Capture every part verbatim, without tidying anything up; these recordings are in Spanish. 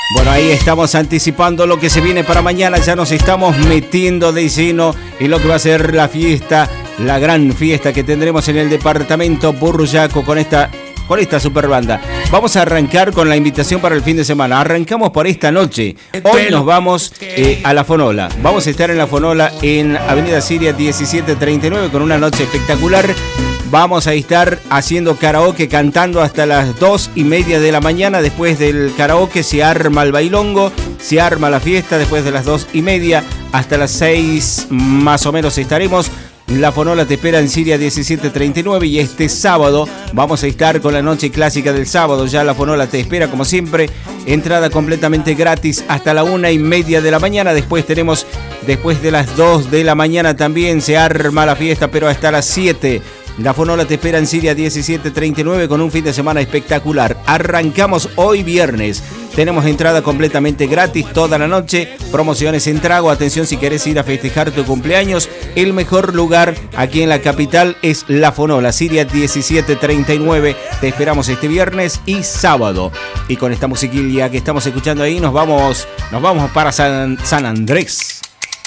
Bueno, ahí estamos anticipando lo que se viene para mañana. Ya nos estamos metiendo de lleno en lo que va a ser la fiesta, la gran fiesta que tendremos en el departamento Burruyaco con esta, con esta super banda. Vamos a arrancar con la invitación para el fin de semana. Arrancamos por esta noche. Hoy nos vamos eh, a La Fonola. Vamos a estar en La Fonola en Avenida Siria diecisiete treinta y nueve con una noche espectacular. Vamos a estar haciendo karaoke, cantando hasta las dos y media de la mañana. Después del karaoke se arma el bailongo, se arma la fiesta. Después de las dos y media hasta las seis más o menos estaremos. La Fonola te espera en Siria diecisiete treinta y nueve y este sábado vamos a estar con la noche clásica del sábado. Ya La Fonola te espera como siempre. Entrada completamente gratis hasta la una y media de la mañana. Después tenemos, después de las dos de la mañana también se arma la fiesta, pero hasta las siete. La Fonola te espera en Siria diecisiete treinta y nueve con un fin de semana espectacular. Arrancamos hoy viernes. Tenemos entrada completamente gratis toda la noche. Promociones en trago. Atención si querés ir a festejar tu cumpleaños. El mejor lugar aquí en la capital es La Fonola. Siria diecisiete treinta y nueve. Te esperamos este viernes y sábado. Y con esta musiquilla que estamos escuchando ahí nos vamos, nos vamos para San, San Andrés.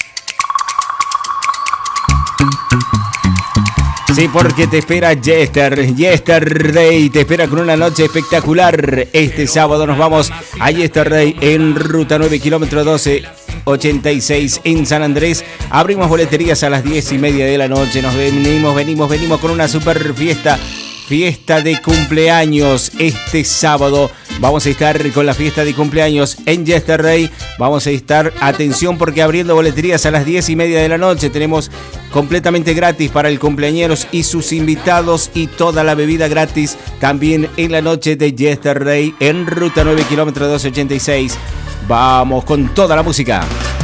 Sí, porque te espera Yester, Yesterday, te espera con una noche espectacular. Este sábado nos vamos a Yesterday en ruta nueve, kilómetro doce ochenta y seis en San Andrés. Abrimos boleterías a las diez y media de la noche. Nos venimos, venimos, venimos con una super fiesta. Fiesta de cumpleaños este sábado. Vamos a estar con la fiesta de cumpleaños en Yesterday. Vamos a estar, atención porque abriendo boleterías a las diez y media de la noche. Tenemos completamente gratis para el cumpleañeros y sus invitados y toda la bebida gratis también en la noche de Yesterday en ruta nueve, kilómetro doce ochenta y seis. Vamos con toda la música.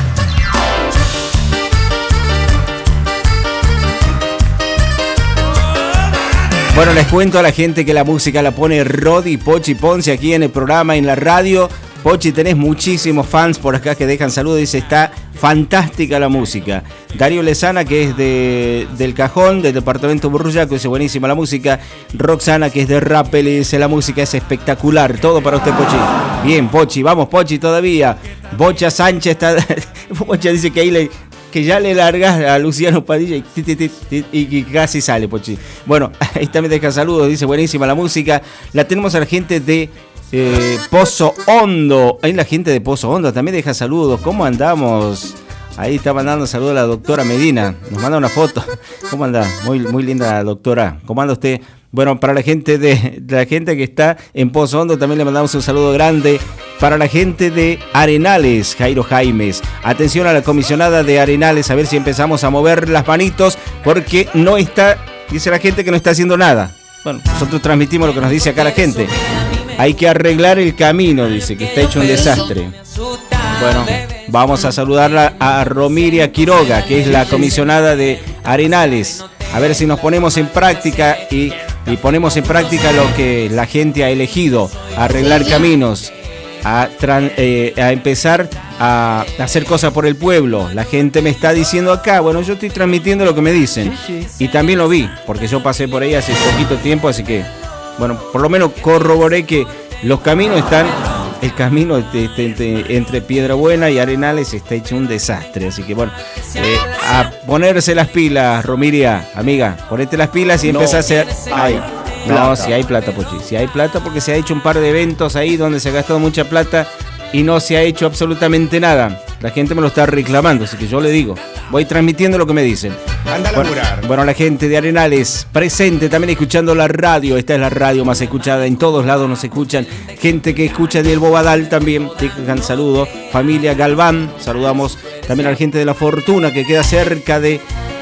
Bueno, les cuento a la gente que la música la pone Rodi Pochi Ponce aquí en el programa, en la radio. Pochi, tenés muchísimos fans por acá que dejan saludos. Dice, está fantástica la música. Darío Lezana, que es de, del Cajón, del departamento Burruyaco, dice, buenísima la música. Roxana, que es de Rappel, dice, la música es espectacular. Todo para usted, Pochi. Bien, Pochi, vamos, Pochi, todavía. Bocha Sánchez está... Bocha dice que ahí le... que ya le largas a Luciano Padilla y, y, y, y casi sale, Pochi. Bueno, ahí también deja saludos, dice buenísima la música. La tenemos a la gente de eh, Pozo Hondo. Ahí la gente de Pozo Hondo también deja saludos. ¿Cómo andamos? Ahí está mandando saludos a la doctora Medina. Nos manda una foto. ¿Cómo anda? Muy, muy linda doctora. ¿Cómo anda usted? Bueno, para la gente de, de la gente que está en Pozo Hondo también le mandamos un saludo grande. Para la gente de Arenales, Jairo Jaimes. Atención a la comisionada de Arenales, a ver si empezamos a mover las manitos, porque no está, dice la gente que no está haciendo nada. Bueno, nosotros transmitimos lo que nos dice acá la gente. Hay que arreglar el camino, dice, que está hecho un desastre. Bueno, vamos a saludarla a Romiria Quiroga, que es la comisionada de Arenales. A ver si nos ponemos en práctica y, y ponemos en práctica lo que la gente ha elegido, arreglar caminos. A, tran, eh, a empezar a hacer cosas por el pueblo. La gente me está diciendo acá, bueno, yo estoy transmitiendo lo que me dicen. Sí, sí. Y también lo vi, porque yo pasé por ahí hace poquito tiempo, así que, bueno, por lo menos corroboré que los caminos están, el camino de, de, de, entre Piedrabuena y Arenales está hecho un desastre. Así que, bueno, eh, a ponerse las pilas, Romiria, amiga, ponete las pilas y no, empezá a hacer... Ay, no, si hay plata, Pochi, si hay plata porque se ha hecho un par de eventos ahí donde se ha gastado mucha plata y no se ha hecho absolutamente nada. La gente me lo está reclamando, así que yo le digo, voy transmitiendo lo que me dicen. Anda a laburar. Bueno, bueno, la gente de Arenales presente también escuchando la radio. Esta es la radio más escuchada, en todos lados nos escuchan. Gente que escucha del Bobadal también, dejan saludos. Familia Galván, saludamos también a la gente de La Fortuna que queda cerca de...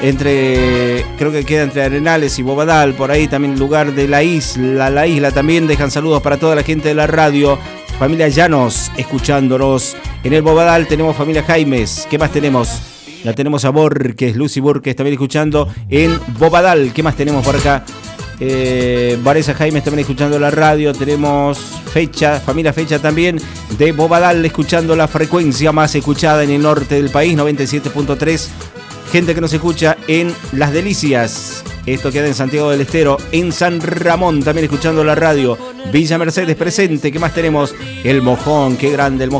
entre creo que queda entre Arenales y Bobadal, por ahí también lugar de la isla, la isla también dejan saludos para toda la gente de la radio. Familia Llanos escuchándonos en el Bobadal. Tenemos familia Jaimes, ¿qué más tenemos? La tenemos a Borges, Lucy Borges también escuchando en Bobadal. ¿Qué más tenemos por acá? Eh, Vanessa Jaimes también escuchando la radio. Tenemos Fecha, familia Fecha también de Bobadal escuchando la frecuencia más escuchada en el norte del país, noventa y siete punto tres. Gente que nos escucha en Las Delicias, esto queda en Santiago del Estero, en San Ramón también escuchando la radio. Villa Mercedes presente, ¿qué más tenemos? El Mojón, qué grande el Mojón.